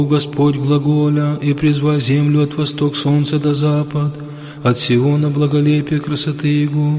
Господь глаголя, и призва землю от восток солнца до запад, от Сиона благолепия красоты Его.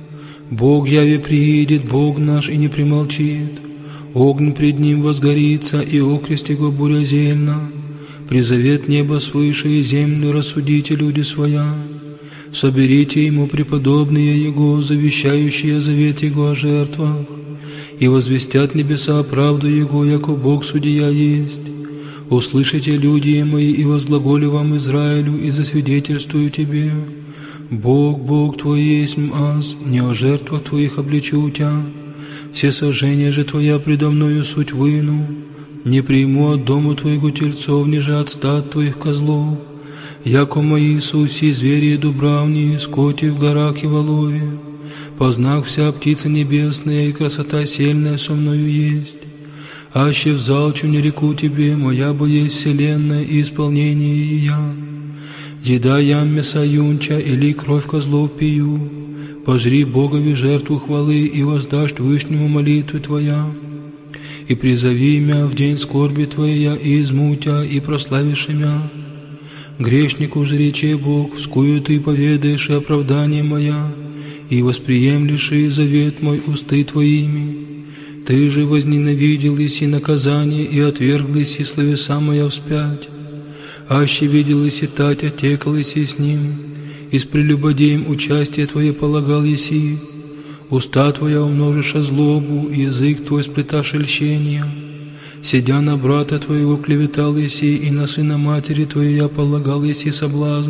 Бог яви приидет, Бог наш, и не примолчит, огонь пред Ним возгорится, и окрест Его буря зельна. Призовет небо свыше и землю, рассудите люди своя. Соберите Ему преподобные Его, завещающие завет Его о жертвах, и возвестят небеса правду Его, яко Бог судья есть. Услышите, люди мои, и возглаголю вам Израилю, и засвидетельствую тебе. Бог, Бог твой есть аз, не о жертвах твоих обличу тя. Все сожжения же твоя предо мною суть выну. Не приму от дому твоего тельцов, ниже от стад твоих козлов. Яко мои суси, звери и дубравни, скоти в горах и волове. Познак вся птица небесная, и красота сильная со мною есть. Аще взалчу не реку тебе, моя бы есть вселенная и исполнение я. Еда ям мяса юнча, или кровь козлов пью. Пожри Богови жертву хвалы, и воздашь Вышнему молитву твоя. И призови мя в день скорби твоя, и измутя, и прославишь мя. Грешнику же рече Бог, вскую ты поведаешь и оправдание моя, и восприемлешь и завет мой усты твоими. Ты же возненавидел и наказание, и отвергл и словеса моя вспять. Аще видел и тать, отекал и с ним, и с прелюбодеем участие твое полагал еси. Уста твоя умножишь злобу, язык твой сплеташь льщения. Сидя на брата твоего клеветал еси, и на сына матери твоей я полагал еси соблазн.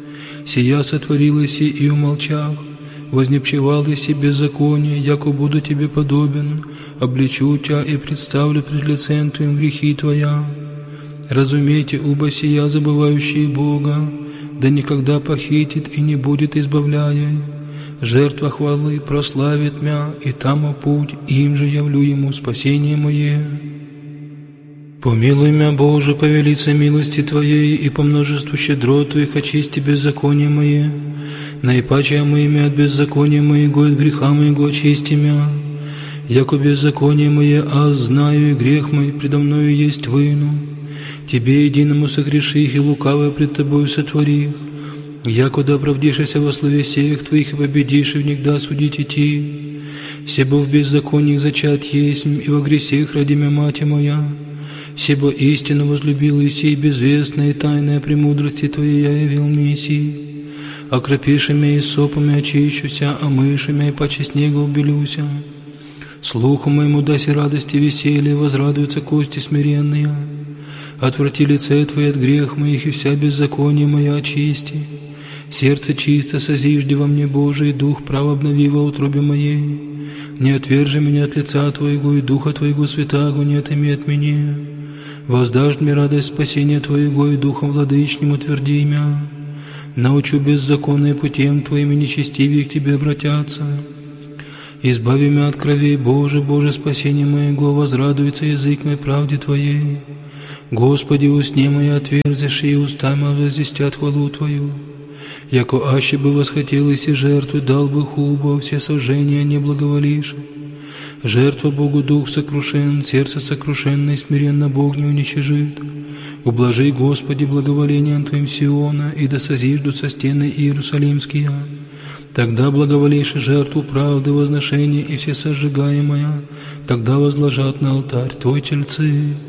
Сия сотворил еси и умолчал. Вознепчевал еси беззаконие, яко буду тебе подобен, обличу тебя и представлю пред лицем твоим грехи твоя. Разумейте, уба сия забывающие Бога, да никогда похитит и не будет избавляя. Жертва хвалы прославит мя, и там путь, им же явлю ему спасение мое. Помилуй мя, Боже, по велице милости Твоей, и по множеству щедрот Твоих очисти беззаконие мое. Наипаче омыми от беззакония моего, от греха моего очисти мя. Яко беззаконие мое, аз знаю, и грех мой предо мною есть выну. Тебе единому согреших, и лукавое пред Тобою сотворих. Яко да оправдишься во слове сеях Твоих, и победишь, и внегда судить идти. Себо в беззакониях зачат есть, и во гресех ради мя мать моя. Себо истину возлюбил и сей безвестная и тайная премудрости Твоей я явил мне сей. Окропиши мя и сопами очищуся, омыши мя и паче снега убелюся. Слуху моему даси радости веселье, возрадуются кости смиренные. Отврати лице Твое от грех моих, и вся беззаконие моя очисти. Сердце чисто созижди во мне, Божий, дух прав обнови во утробе моей. Не отвержи меня от лица Твоего, и духа Твоего святаго не отыми от меня. Воздашь мне радость спасения Твоего, и духом владычним утверди мя. Научу беззаконные путем Твоими, нечестивее к Тебе обратятся. Избави мя от кровей, Боже, Боже, спасение моего, возрадуется язык мой правде Твоей. Господи, усне мои отверзишь, и уста мои возвестят хвалу Твою. Яко аще бы восхотел и жертвы, дал бы хубо, все сожжения не благоволишь. Жертва Богу дух сокрушен, сердце сокрушенное, смиренно Бог не уничижит. Ублажи, Господи, благоволением Твоим Сиона, и да созиждутся стены Иерусалимские. Тогда благоволишь жертву правды, возношения и все сожигаемое, тогда возложат на алтарь Твой тельцы.